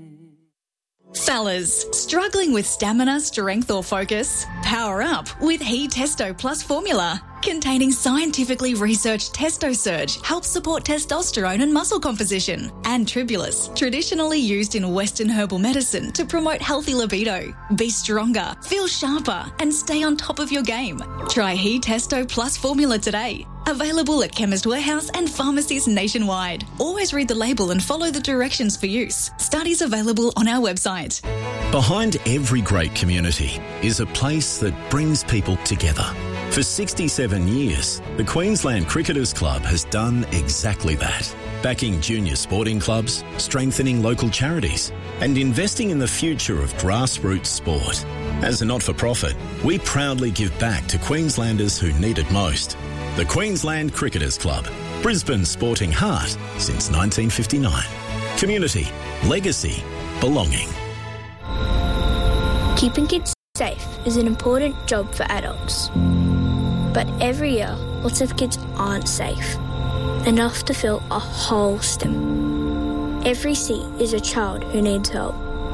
Fellas, struggling with stamina, strength or focus? Power up with He Testo Plus formula. Containing scientifically researched Testo Surge helps support testosterone and muscle composition. And Tribulus, traditionally used in Western herbal medicine to promote healthy libido. Be stronger, feel sharper and stay on top of your game. Try He Testo Plus formula today. Available at Chemist Warehouse and pharmacies nationwide. Always read the label and follow the directions for use. Studies available on our website. Behind every great community is a place that brings people together. For sixty-seven years, the Queensland Cricketers Club has done exactly that. Backing junior sporting clubs, strengthening local charities, and investing in the future of grassroots sport. As a not-for-profit, we proudly give back to Queenslanders who need it most. The Queensland Cricketers Club, Brisbane's sporting heart since nineteen fifty-nine. Community, legacy, belonging. Keeping kids safe is an important job for adults. But every year, lots of kids aren't safe, enough to fill a whole stem. Every seat is a child who needs help.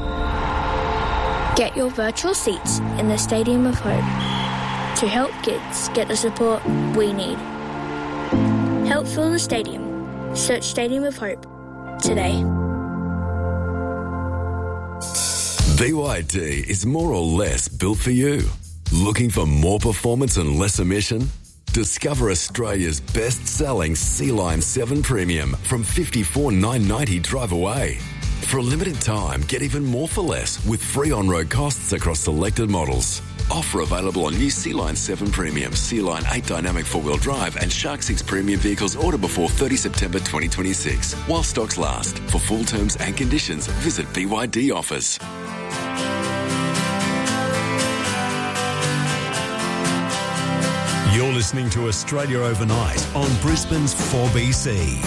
Get your virtual seats in the Stadium of Hope to help kids get the support we need. Help fill the stadium. Search Stadium of Hope today. B Y D is more or less built for you. Looking for more performance and less emission? Discover Australia's best-selling Sea Line seven Premium from fifty-four thousand nine hundred ninety dollars drive away. For a limited time, get even more for less with free on-road costs across selected models. Offer available on new Sea Line seven Premium, Sea Line eight Dynamic four-wheel drive and Shark six Premium vehicles order before thirtieth September twenty twenty-six. While stocks last. For full terms and conditions, visit B Y D Offers. You're listening to Australia Overnight on Brisbane's four B C.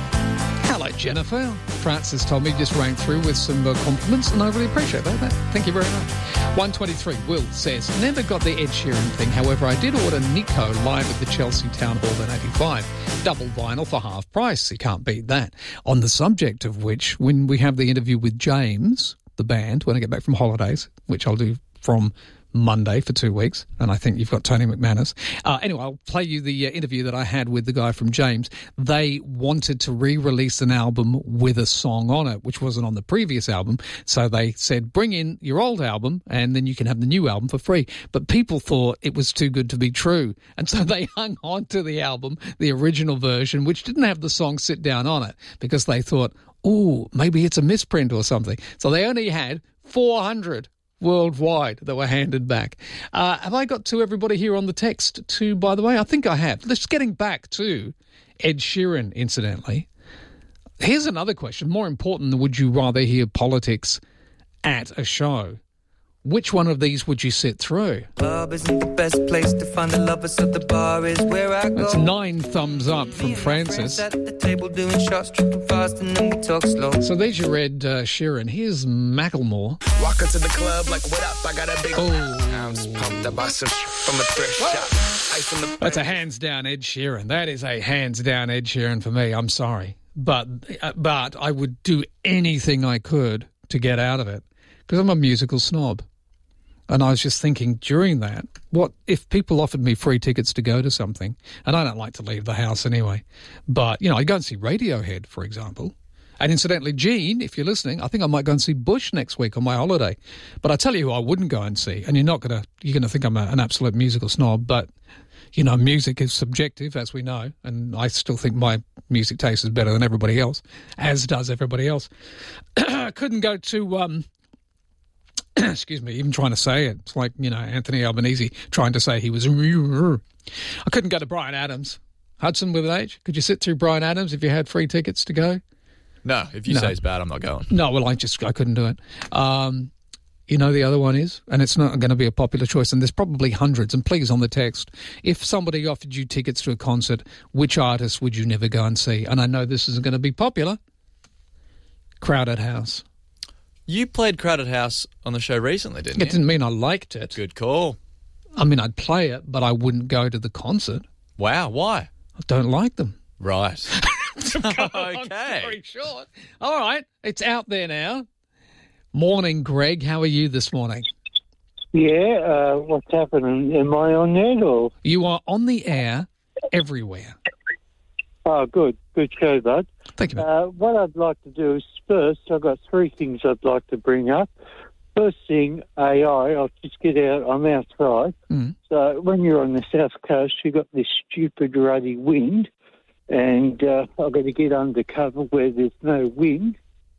Hello, Jennifer. Francis told me just rang through with some uh, compliments, and I really appreciate that. Thank you very much. one twenty-three, Will says, never got the Ed Sheeran thing. However, I did order Nico live at the Chelsea Town Hall in eighty-five. Double vinyl for half price. You can't beat that. On the subject of which, when we have the interview with James, the band, when I get back from holidays, which I'll do from Monday for two weeks, and I think you've got Tony McManus. Uh, anyway, I'll play you the uh, interview that I had with the guy from James. They wanted to re-release an album with a song on it, which wasn't on the previous album, so they said, bring in your old album, and then you can have the new album for free. But people thought it was too good to be true, and so they hung on to the album, the original version, which didn't have the song Sit Down on it, because they thought, oh, maybe it's a misprint or something. So they only had four hundred worldwide that were handed back. Uh, have I got to everybody here on the text too, by the way? I think I have. Just getting back to Ed Sheeran, incidentally. Here's another question. More important than would you rather hear politics at a show? Which one of these would you sit through? Club isn't the best place to find the lovers, so the bar is where I go. That's nine thumbs up from Francis. At the table doing shots, tripping fast, and then we talk slow. So there's your Ed uh, Sheeran. Here's Macklemore. Walk into the club like, what up? I got a big oh. ounce pumped. I bought some from a thrift shop. Ice in the That's a hands down Ed Sheeran. That is a hands down Ed Sheeran for me. I'm sorry, but uh, but I would do anything I could to get out of it because I'm a musical snob. And I was just thinking during that, what if people offered me free tickets to go to something, and I don't like to leave the house anyway, but, you know, I'd go and see Radiohead, for example. And incidentally, Gene, if you're listening, I think I might go and see Bush next week on my holiday. But I tell you who I wouldn't go and see, and you're not going to, you're going to think I'm a, an absolute musical snob, but, you know, music is subjective, as we know, and I still think my music taste is better than everybody else, as does everybody else. I couldn't go to... um. Excuse me, even trying to say it. It's like, you know, Anthony Albanese trying to say he was... I couldn't go to Bryan Adams. Hudson with an H, could you sit through Bryan Adams if you had free tickets to go? No, if you no. say it's bad, I'm not going. No, well, I just I couldn't do it. Um, you know, the other one is, and it's not going to be a popular choice, and there's probably hundreds, and please on the text, if somebody offered you tickets to a concert, which artist would you never go and see? And I know this isn't going to be popular. Crowded House. You played Crowded House on the show recently, didn't you? It didn't mean I liked it. Good call. I mean, I'd play it, but I wouldn't go to the concert. Wow, why? I don't like them. Right. Okay. Very short. All right, it's out there now. Morning, Greg. How are you this morning? Yeah, uh, what's happening? Am I on there or? You are on the air everywhere. Oh, good. Good show, bud. Thank you, mate. Uh, what I'd like to do is first, I've got three things I'd like to bring up. First thing, A I. I'll just get out. I'm outside. Mm. So when you're on the south coast, you've got this stupid ruddy wind, and uh, I've got to get under cover where there's no wind,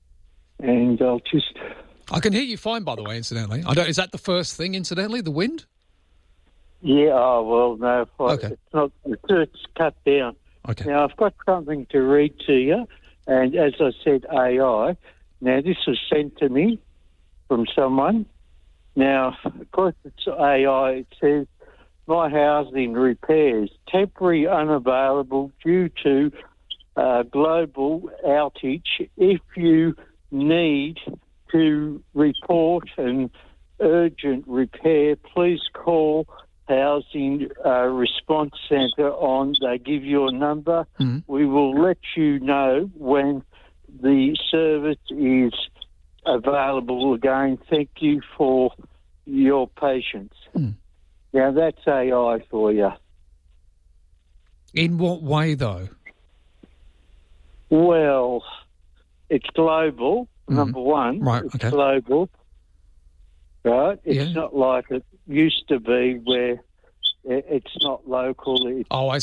and I'll just... I can hear you fine, by the way, incidentally. I don't. Is that the first thing, incidentally, the wind? Yeah, oh, well, no. Okay. It's not. It's cut down. Okay. Now, I've got something to read to you, and as I said, A I. Now, this was sent to me from someone. Now, of course, it's A I. It says, my housing repairs, temporary unavailable due to uh, global outage. If you need to report and urgent repair, please call Housing uh, Response Centre on. They give you a number. Mm. We will let you know when the service is available again. Thank you for your patience. Mm. Now, that's A I for you. In what way, though? Well, it's global, Mm. number one. Right, it's okay. global, right? It's Yeah. not like it used to be where it- it's not local. It's Oh, I